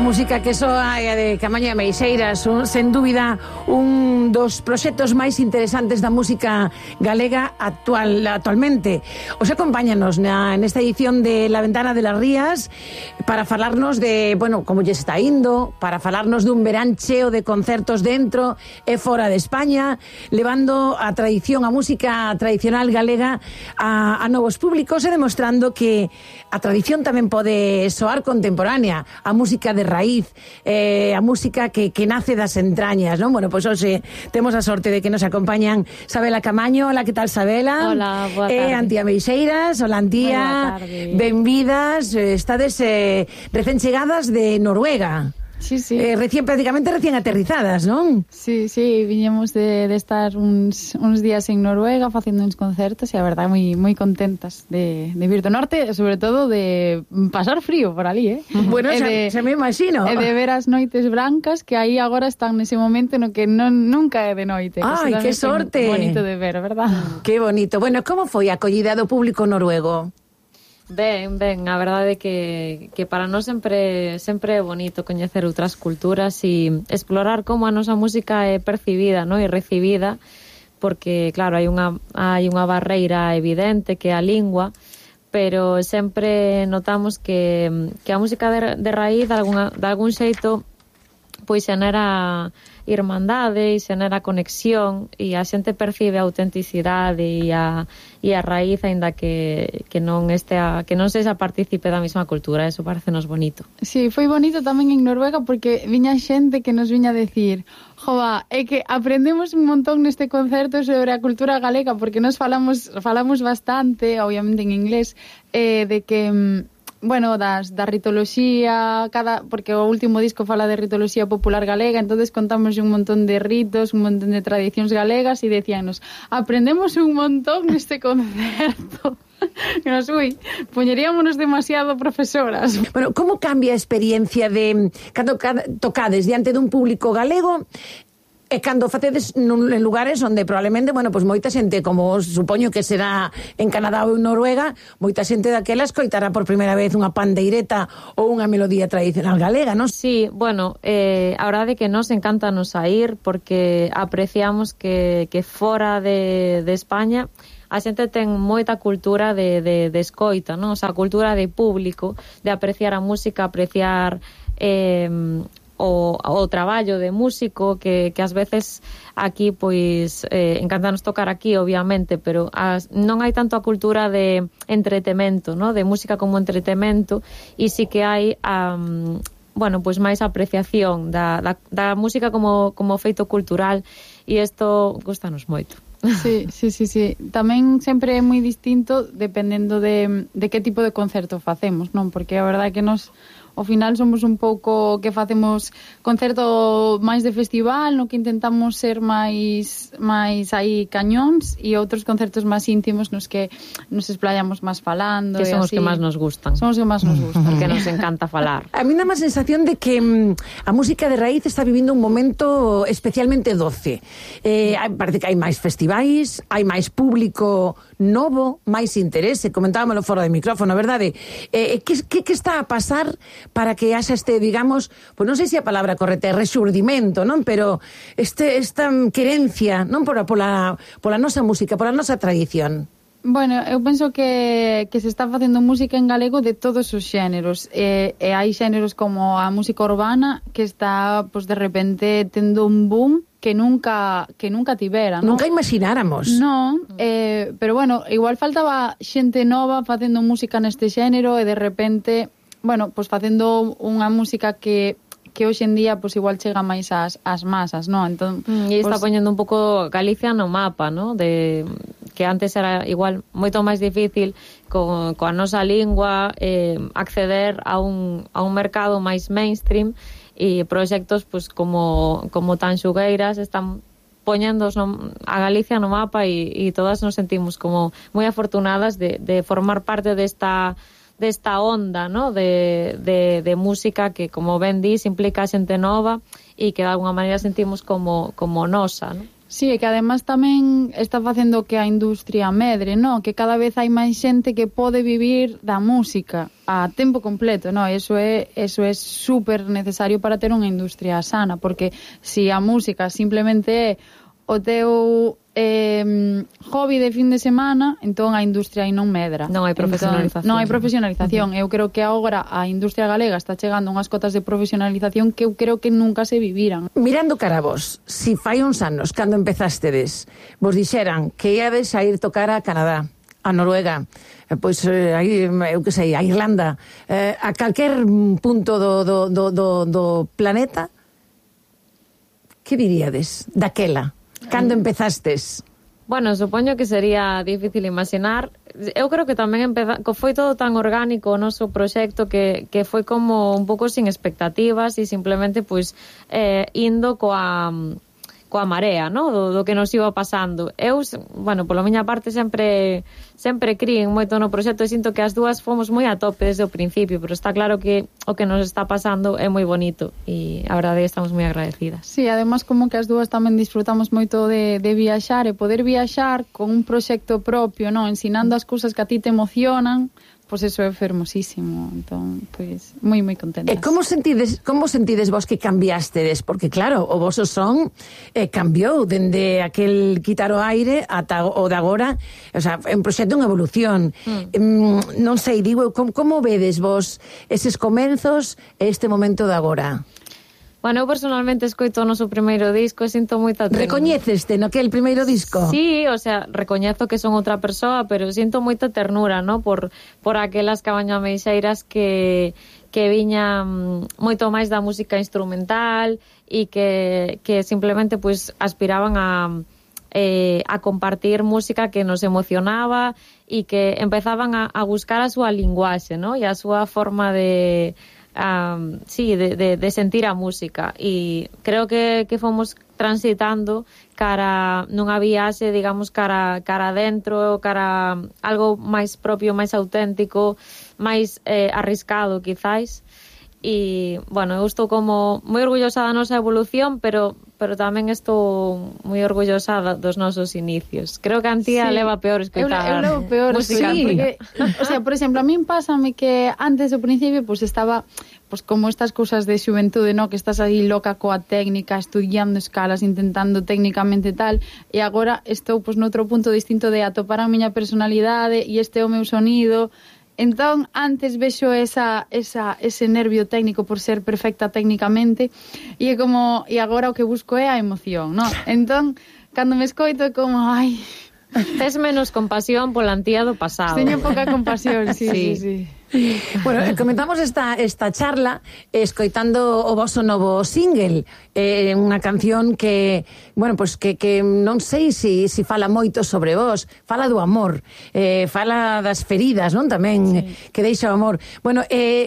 música que soa é a de Caamaño e Meixeiras, sen dúbida un dos proxectos máis interesantes da música galega actualmente. Os acompáñanos nesta edición de La Ventana de las Rías para falarnos de, bueno, como lles está indo, para falarnos dun verán cheo de concertos dentro e fora de España, levando a tradición, a música tradicional galega a novos públicos e demostrando que a tradición tamén pode soar contemporánea, a música de raíz, a música que nace das entrañas, non? Bueno, pois hoxe temos a sorte de que nos acompañan Sabela Caamaño. Hola, que tal, Sabela? Hola, boa tarde. Antía Meixeiras. Hola, Antía. Benvidas. Estades recén chegadas de Noruega. Sí, sí. Prácticamente recién aterrizadas, non? Sí, sí, viñemos de estar uns días en Noruega facendo uns concertos e a verdade moi contentas de vir do norte e sobre todo de pasar frío por ali, Bueno, xa me imagino. E de ver as noites brancas que aí agora están nese momento no que nunca é de noite. Ai, que sorte. Bonito de ver, verdad? Que bonito. Bueno, como foi a acollida do público noruego? Ben, a verdade é que para nós sempre é bonito coñecer outras culturas e explorar como a nosa música é percibida, non? E recibida, porque claro, hai unha barreira evidente que é a lingua, pero sempre notamos que a música de raíz de algún xeito pois xenera irmandade e xenera conexión e a xente percibe a autenticidade e a raíz, aínda que non sexa partícipe da mesma cultura. Eso parecenos bonito. Sí, foi bonito tamén en Noruega porque viña xente que nos viña a decir: "Jova, é que aprendemos un montón neste concerto sobre a cultura galega", porque nos falamos bastante, obviamente en inglés, de que bueno, da ritoloxía, porque o último disco fala de ritoloxía popular galega, entonces contamos un montón de ritos, un montón de tradicións galegas e decíanos, aprendemos un montón neste concerto. E nos, poñeríamonos demasiado profesoras. Bueno, como cambia a experiencia de cando tocades diante dun público galego e cando facedes en lugares onde probablemente, bueno, pois moita xente, como supoño que será en Canadá ou en Noruega, moita xente daquela escoitará por primeira vez unha pandeireta ou unha melodía tradicional galega, non? Sí, bueno, a verdade é que nos encanta nos sair porque apreciamos que fora de España a xente ten moita cultura de escoita, non? O sea, cultura de público, de apreciar a música, apreciar o traballo de músico que ás veces aquí pois encantanos tocar aquí, obviamente, pero non hai tanto a cultura de entretemento, ¿no? De música como entretemento, e sí que hai bueno, pois máis apreciación da música como feito cultural, e isto gustanos moito. Sí. Tamén sempre é moi distinto dependendo de que tipo de concerto facemos, non? Porque a verdade é que nos ao final somos un pouco que facemos concerto máis de festival, no que intentamos ser máis aí cañóns, e outros concertos máis íntimos nos que nos explayamos máis falando. Que son os que máis nos gustan. Son os que máis nos gustan. Porque nos encanta falar. A mí dá má sensación de que a música de raíz está vivindo un momento especialmente doce. Parece que hai máis festivais, hai máis público novo, máis interese, comentábamelo fora de micrófono, verdade? Que está a pasar para que haxa digamos, pues non sei se a palabra correcta é resurdimento, non? Pero esta querencia, non? Pola nosa música, pola nosa tradición. Bueno, eu penso que se está facendo música en galego de todos os xéneros, e hai xéneros como a música urbana que está, pues, de repente tendo un boom que nunca tivera, non? Nunca imagináramos. Non, pero bueno, igual faltaba xente nova facendo música neste xénero e de repente, bueno, pues facendo unha música que hoxe en día pues igual chega máis ás masas, non? Entón, e está poñendo un pouco Galicia no mapa, non? De que antes era igual moito máis difícil coa nosa lingua acceder a un mercado máis mainstream, e proxectos pues como Tanxugueiras están poñendo a Galicia no mapa, e todas nos sentimos como moi afortunadas de formar parte desta onda, ¿no? de música que, como ben dís, implica a xente nova e que de alguna maneira sentimos como nosa, ¿no? Sí, e que además tamén está facendo que a industria medre, no? Que cada vez hai máis xente que pode vivir da música a tempo completo, no? Eso é super necesario para ter unha industria sana, porque se a música simplemente é o teu hobby de fin de semana, entón a industria aí non medra. Non hai profesionalización. Non hai profesionalización. Eu creo que agora a industria galega está chegando a unhas cotas de profesionalización que eu creo que nunca se viviran. Mirando cara a vos, si fai uns anos, cando empezástedes, vos dixeran que iades a ir tocar a Canadá, a Noruega, pois aí, eu que sei, a Irlanda, a calquer punto do planeta, que diríades daquela? Cando empezastes? Bueno, supoño que sería difícil imaginar. Eu creo que tamén foi todo tan orgánico o noso proxecto que foi como un pouco sin expectativas e simplemente pois indo coa marea, ¿no? do que nos iba pasando. Eu, bueno, polo miña parte sempre críen moito no proxecto e sinto que as dúas fomos moi a tope desde o principio, pero está claro que o que nos está pasando é moi bonito e a verdade estamos moi agradecidas. Sí, además como que as dúas tamén disfrutamos moito de viaxar e poder viaxar con un proxecto propio, ¿no? Ensinando as cousas que a ti te emocionan, pois eso é fermosísimo. Entón, pois, moi contentas. E como sentides vos que cambiastedes? Porque claro, o voso son cambiou dende aquel quitar o aire ata o de agora, o sea, é un proxecto en evolución. Non sei, digo, como vedes vos eses comenzos e este momento de agora? Bueno, eu personalmente escoito o noso primeiro disco e sinto moita ternura. Recoñéceste naquele primeiro disco? Sí, o sea, recoñezo que son outra persoa, pero sinto moita ternura, ¿no? Por aquelas cabañameixeiras que viñan moito máis da música instrumental e que simplemente pues aspiraban a compartir música que nos emocionaba e que empezaban a buscar a súa linguaxe, ¿no? E a súa forma de sentir a música, e creo que fomos transitando cara nunha viaxe, digamos, cara adentro, cara algo máis propio, máis auténtico, máis arriscado quizás. E, bueno, eu estou como moi orgullosa da nosa evolución, pero tamén estou moi orgullosa dos nosos inicios. Creo que a Antía leva peor escoitar eu levo peor música. Sí, porque, o sea, por exemplo, a min pásame que antes do principio pues estaba pues como estas cousas de xuventude, no, que estás aí loca coa técnica, estudiando escalas, intentando técnicamente tal, e agora estou pues noutro punto distinto de atopar a miña personalidade e este é o meu sonido. Entón, antes vexo ese nervio técnico por ser perfecta técnicamente e agora o que busco é a emoción, ¿no? Entón, cando me escoito é como, ai... Tes menos compasión pola Antía do pasado. Teño pouca compasión, sí. Bueno, comentamos esta charla escoitando o voso novo single, unha canción que, bueno, pues que non sei se fala moito sobre vos, fala do amor, fala das feridas, non? Tamén que deixa o amor. Bueno,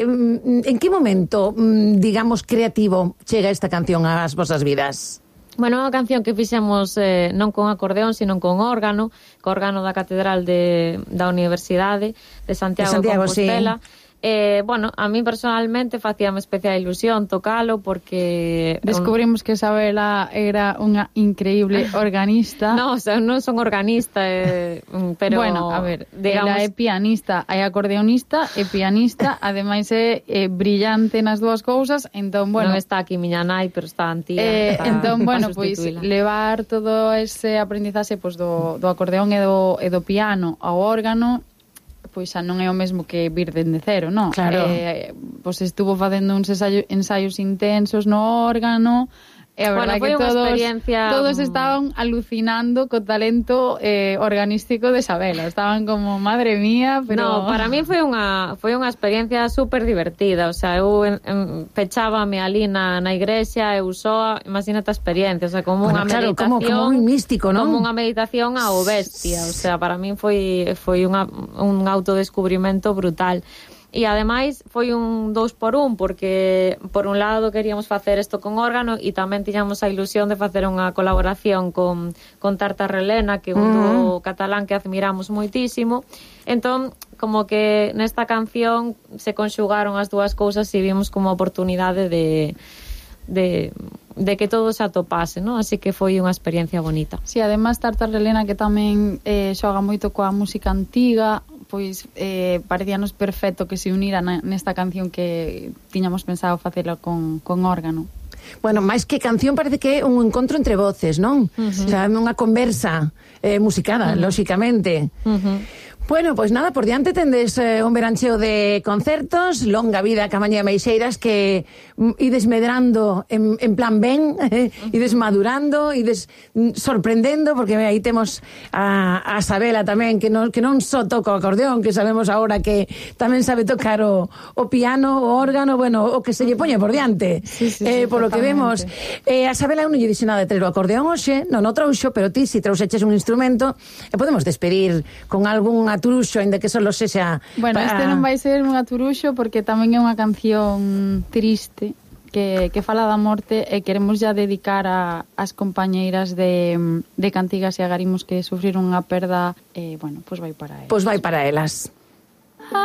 en que momento, digamos, creativo chega esta canción ás vosas vidas? Bueno, unha canción que fixemos non con acordeón, sino con órgano, da Catedral da Universidade de Santiago de Compostela. Sí. Bueno, a mí personalmente facíame especial ilusión tocalo porque... Descubrimos que Isabela era unha increíble organista. No, o sea, non son organista, pero... Bueno, a ver, digamos... Ela é pianista, é acordeonista, é pianista, ademais é brillante nas dúas cousas, entón, bueno... Non está aquí miña nai, pero está Antía. Entón, bueno, pois, levar todo ese aprendizaxe pues, do acordeón e do piano ao órgano... pois xa non é o mesmo que vir dende cero, non? Claro. Pois estuvo facendo uns ensaios intensos no órgano, e a verdade que todos estaban alucinando co talento organístico de Isabela. Estaban como, madre mía, pero... No, para mí foi unha experiencia super divertida, o sea, eu pechábame ali na igrexa, eu só, imagínate a experiencia, o sea, como unha meditación, como moi místico, non? Como unha meditación ao bestia, o sea, para mí foi un autodescubrimento brutal. E ademais foi un 2x1 porque por un lado queríamos facer isto con órgano e tamén tiñamos a ilusión de facer unha colaboración con Tarta Relena, que é un dúo catalán que admiramos moitísimo. Entón, como que nesta canción se conxugaron as dúas cousas e vimos como oportunidade de que todo se atopase, ¿no? Así que foi unha experiencia bonita. Si, además Tartar Relena, que tamén xoga moito coa música antiga, pois parecíanos perfecto que se unira nesta canción que tiñamos pensado facela con órgano. Bueno, máis que canción parece que é un encontro entre voces, non? O sea, unha conversa musicada, lóxicamente. Bueno, pois nada, por diante tendes un verancheo de concertos, longa vida Camaño de Meixeiras, que ides medrando en plan ben, ides madurando, ides sorprendendo, porque aí temos a Sabela tamén, que non só toca o acordeón, que sabemos agora que tamén sabe tocar o piano, o órgano, bueno, o que se lle poña por diante. Sí, Por lo que vemos, a Sabela non lle dixo nada de traer o acordeón hoxe, non o trouxo, pero ti si trouxeches un instrumento, e podemos despedir con algún aturuxo, ainda que solo sexa... Bueno, este non vai ser un aturuxo porque tamén é unha canción triste que fala da morte e queremos ya dedicar ás compañeiras de Cantigas e Agarimos que sufriron unha perda, bueno, pois vai para elas. Pois vai para elas.